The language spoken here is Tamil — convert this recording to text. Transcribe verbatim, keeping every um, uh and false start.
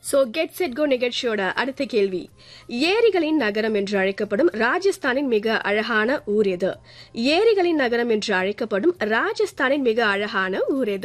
சோ கெட் செட் கோ நிகழ்ச்சியோட அடுத்த கேள்வி, ஏரிகளின் நகரம் என்று அழைக்கப்படும் ராஜஸ்தானின் மிக அழகான ஊர் எது? ஏரிகளின் நகரம் என்று அழைக்கப்படும் ராஜஸ்தானின் மிக அழகான ஊர் எது?